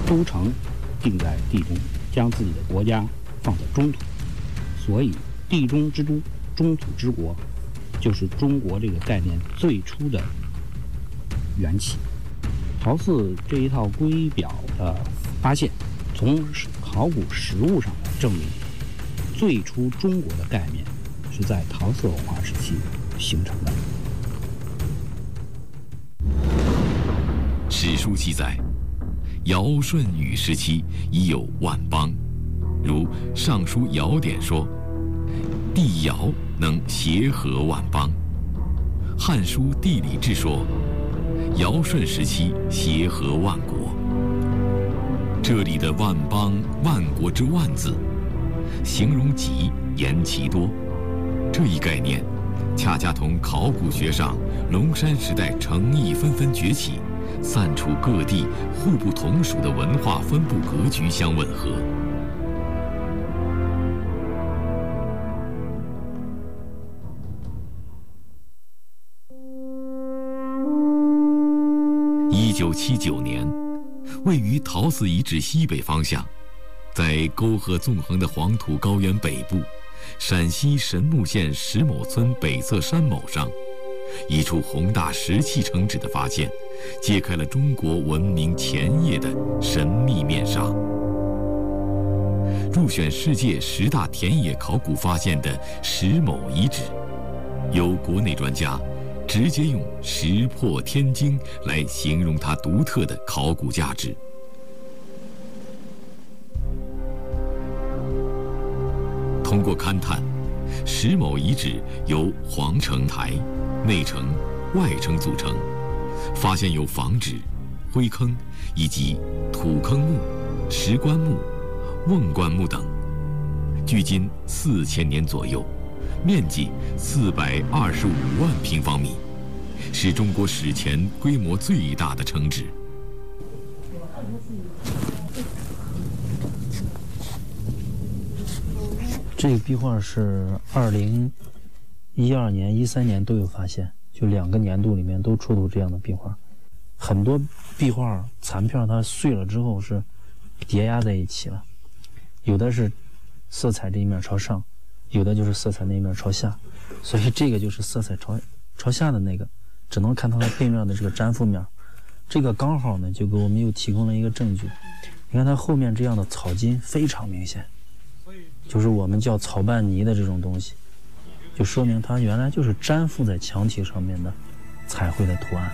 都城定在地中，将自己的国家放在中土，所以地中之都，中土之国，就是中国这个概念最初的缘起。陶寺这一套圭表的发现，从考古实物上来证明，最初中国的概念是在陶寺文化时期形成的。 史书记载，尧舜禹时期已有万邦，如《尚书尧典》说：“帝尧能协和万邦。”《汉书地理志》说：“尧舜时期协和万国。”这里的万邦、万国之万字，形容极，言其多。这一概念，恰恰同考古学上龙山时代城邑纷纷崛起，散处各地互不同属的文化分布格局相吻合。1979年，位于陶寺遗址西北方向，在沟壑纵横的黄土高原北部，陕西神木县石某村北侧山某上，一处宏大石砌城址的发现，揭开了中国文明前夜的神秘面纱。入选世界10大田野考古发现的石某遗址，有国内专家直接用“石破天惊”来形容它独特的考古价值。通过勘探，石某遗址由皇城台、内城、外城组成，发现有房址、灰坑以及土坑墓、石棺木、瓮棺木等，距今4000年左右，面积425万平方米，是中国史前规模最大的城址。 这个壁画是2012年、13年都有发现，就2个年度里面都出土这样的壁画。很多壁画残片它碎了之后是叠压在一起了，有的是色彩这一面朝上，有的就是色彩那一面朝下，所以这个就是色彩朝下的那个，只能看它的背面的这个粘附面。这个刚好呢就给我们又提供了一个证据，你看它后面这样的草筋非常明显，就是我们叫草拌泥的这种东西，就说明它原来就是粘附在墙体上面的彩绘的图案。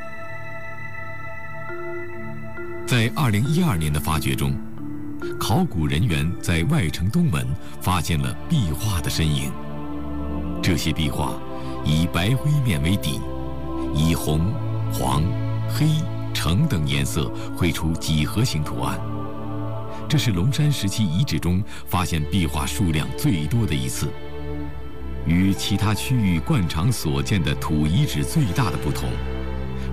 在2012年的发掘中，考古人员在外城东门发现了壁画的身影。这些壁画以白灰面为底，以红、黄、黑、橙等颜色绘出几何形图案。这是龙山时期遗址中发现壁画数量最多的一次。与其他区域惯常所见的土遗址最大的不同，